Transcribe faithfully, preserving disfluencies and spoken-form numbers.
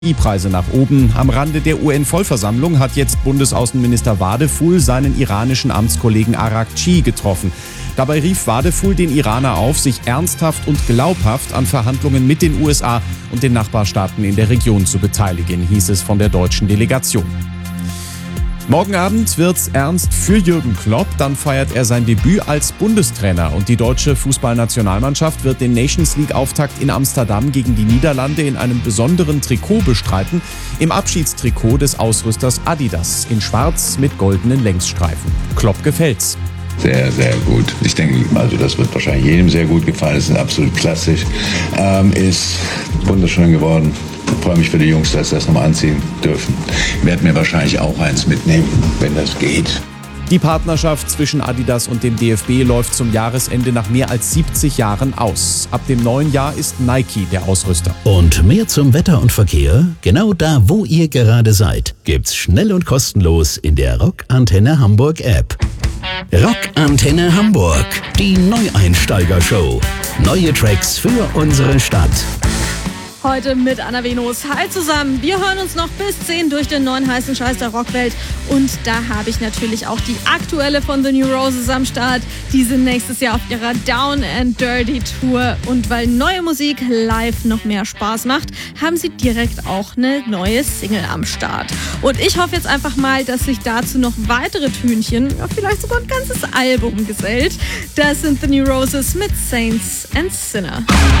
Preise nach oben. Am Rande der U N-Vollversammlung hat jetzt Bundesaußenminister Wadeful seinen iranischen Amtskollegen Araghchi getroffen. Dabei rief Wadeful den Iraner auf, sich ernsthaft und glaubhaft an Verhandlungen mit den U S A und den Nachbarstaaten in der Region zu beteiligen, hieß es von der deutschen Delegation. Morgen Abend wird's ernst für Jürgen Klopp, dann feiert er sein Debüt als Bundestrainer und die deutsche Fußballnationalmannschaft wird den Nations-League-Auftakt in Amsterdam gegen die Niederlande in einem besonderen Trikot bestreiten, im Abschiedstrikot des Ausrüsters Adidas, in schwarz mit goldenen Längsstreifen. Klopp gefällt's. Sehr, sehr gut. Ich denke, also das wird wahrscheinlich jedem sehr gut gefallen. Es ist absolut klassisch. Ähm, ist wunderschön geworden. Ich freue mich für die Jungs, dass sie das nochmal anziehen dürfen. Ich werde mir wahrscheinlich auch eins mitnehmen, wenn das geht. Die Partnerschaft zwischen Adidas und dem D F B läuft zum Jahresende nach mehr als siebzig Jahren aus. Ab dem neuen Jahr ist Nike der Ausrüster. Und mehr zum Wetter und Verkehr? Genau da, wo ihr gerade seid, gibt's schnell und kostenlos in der Rock Antenne Hamburg App. Rock Antenne Hamburg, die Neueinsteiger-Show. Neue Tracks für unsere Stadt. Heute mit Anna Venus. Hi zusammen. Wir hören uns noch bis zehn durch den neuen heißen Scheiß der Rockwelt. Und da habe ich natürlich auch die aktuelle von The New Roses am Start. Die sind nächstes Jahr auf ihrer Down and Dirty Tour. Und weil neue Musik live noch mehr Spaß macht, haben sie direkt auch eine neue Single am Start. Und ich hoffe jetzt einfach mal, dass sich dazu noch weitere Tünchen, ja, vielleicht sogar ein ganzes Album gesellt. Das sind The New Roses mit Saints and Sinner.